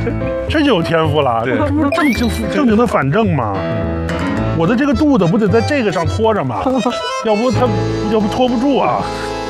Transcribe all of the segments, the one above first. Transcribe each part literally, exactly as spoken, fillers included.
这就有天赋了，这不是正经正经的反正吗？我的这个肚子不得在这个上托着吗？要不它要不托不住啊。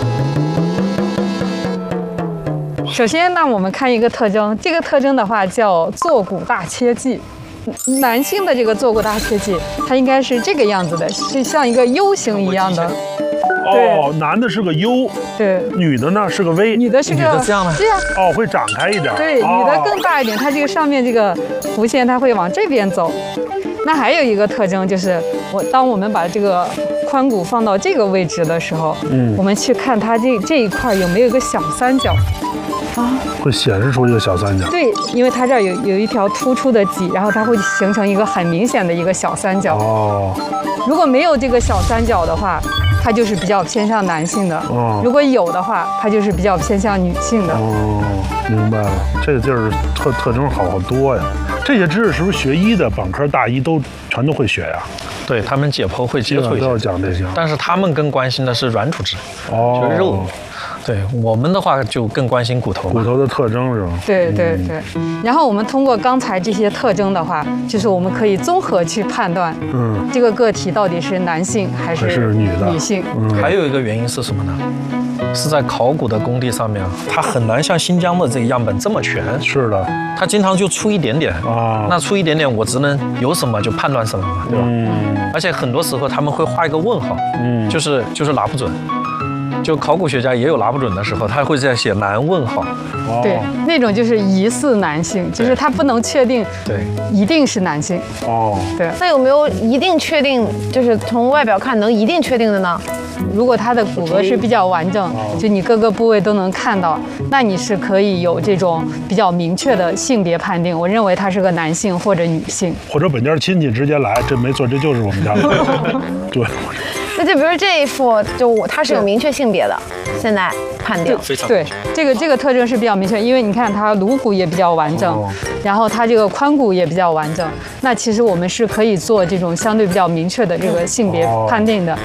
首先呢，我们看一个特征，这个特征的话叫坐骨大切迹。男性的这个坐骨大切迹，它应该是这个样子的，是像一个 U 型一样的。 哦，男的是个 U， 对， 女的呢是个 V， 女的是个这样的， 这样。 哦，会展开一点。 对，女的更大一点，它这个上面这个弧线它会往这边走。那还有一个特征就是，我当我们把这个髋骨放到这个位置的时候，嗯，我们去看它这这一块有没有一个小三角。啊， 会显示出一个小三角。 对，因为它这儿有有一条突出的脊，然后它会形成一个很明显的一个小三角。 哦， 如果没有这个小三角的话，它就是比较偏向男性的；哦，如果有的话，它就是比较偏向女性的。 哦，明白了，这个地儿特特征好好多呀。这些知识是不是学医的本科大医都全都会学呀？ 对他们解剖会接触一些， 都要讲这些。 但是他们更关心的是软组织， 哦， 就是肉。对我们的话就更关心骨头， 骨头的特征是吧？ 对对对。嗯、然后我们通过刚才这些特征的话，就是我们可以综合去判断，嗯，这个个体到底是男性还是是女的女性。 嗯、还有一个原因是什么呢？是在考古的工地上面，它很难像新疆的这个样本这么全。是的，它经常就出一点点啊，那出一点点，我只能有什么就判断什么嘛，对吧？嗯。而且很多时候他们会画一个问号，嗯，就是就是拿不准。就考古学家也有拿不准的时候，他会在写男问号。 对，那种就是疑似男性，就是他不能确定， 对， 一定是男性。哦，对。 那有没有一定确定，就是从外表看能一定确定的呢？ 如果他的骨骼是比较完整，就你各个部位都能看到，那你是可以有这种比较明确的性别判定。我认为他是个男性或者女性， 或者本家亲戚直接来，这没错，这就是我们家的。对。 那就比如这一副，就我它是有明确性别的，现在判定。 对，这个这个特征是比较明确，因为你看它颅骨也比较完整，哦、然后它这个髋骨也比较完整，那其实我们是可以做这种相对比较明确的这个性别判定的。哦，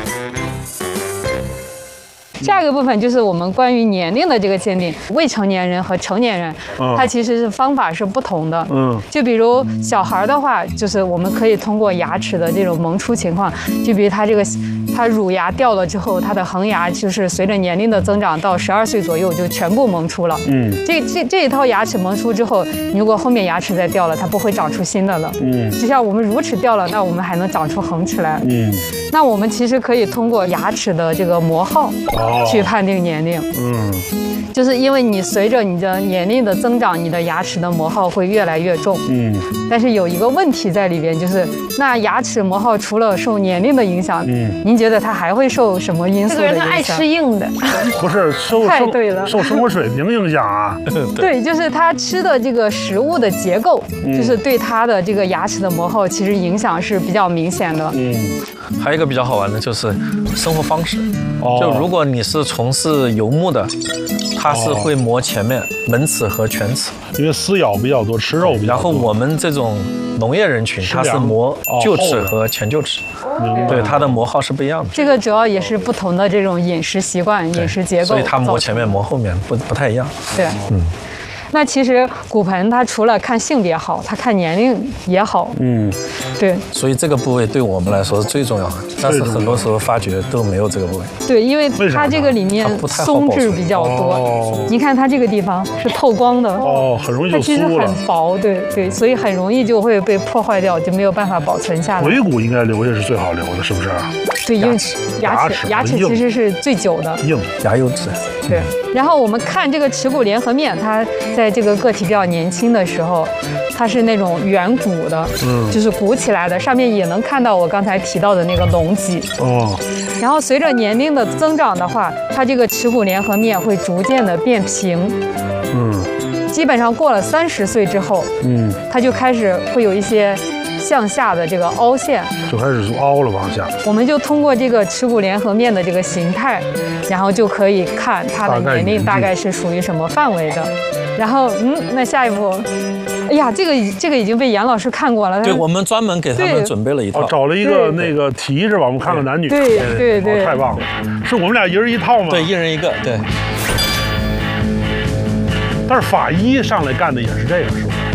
下一个部分就是我们关于年龄的这个鉴定，未成年人和成年人，嗯、它其实是方法是不同的。嗯，就比如小孩的话，就是我们可以通过牙齿的这种萌出情况，就比如他这个他乳牙掉了之后，他的恒牙就是随着年龄的增长，到十二岁左右就全部萌出了。嗯，这这这一套牙齿萌出之后，你如果后面牙齿再掉了，它不会长出新的了。嗯，就像我们乳齿掉了，那我们还能长出恒齿来。嗯，那我们其实可以通过牙齿的这个磨耗。哦，去判定年龄，嗯，就是因为你随着你的年龄的增长，你的牙齿的磨耗会越来越重，嗯，但是有一个问题在里边，就是那牙齿磨耗除了受年龄的影响，嗯，您觉得它还会受什么因素的影响？ 这个人他爱吃硬的， 不是受太对了， 受生活水平影响啊， 对，就是他吃的这个食物的结构，嗯、就是对他的这个牙齿的磨耗其实影响是比较明显的，嗯， 还有一个比较好玩的就是生活方式，哦、就如果你是从事游牧的，它是会磨前面门齿和犬齿， 因为撕咬比较多，吃肉比较多。 然后我们这种农业人群，它是磨臼齿和前臼齿，对，它的磨耗是不一样的。 这个主要也是不同的这种饮食习惯、饮食结构， 所以它磨前面磨后面不不太一样。 对，嗯。那其实骨盆它除了看性别好，它看年龄也好。嗯，对。所以这个部位对我们来说是最重要的，但是很多时候发觉都没有这个部位。 对，因为它这个里面松质比较多。哦。你看它这个地方是透光的。 哦，很容易就它其实很薄，对对，所以很容易就会被破坏掉，就没有办法保存下来。 尾骨应该留下是最好留的，是不是？ 对，因为牙齿牙齿其实是最久的。 硬， 牙釉质。 对。然后我们看这个耻骨联合面，它在这个个体比较年轻的时候，它是那种圆鼓的，嗯，就是鼓起来的，上面也能看到我刚才提到的那个隆脊。哦。然后随着年龄的增长的话，它这个耻骨联合面会逐渐的变平。嗯。基本上过了三十岁之后，嗯，它就开始会有一些向下的这个凹陷， 就开始凹了往下。 我们就通过这个耻骨联合面的这个形态，然后就可以看它的年龄大概是属于什么范围的。然后，嗯，那下一步，哎呀，这个这个已经被杨老师看过了。 对，我们专门给他们准备了一套， 哦、找了一个那个题是吧？我们看看男女。 对对对， 哦，太棒了！是我们俩一人一套吗？ 对，一人一个。对。 但是法医上来干的也是这个，是吧？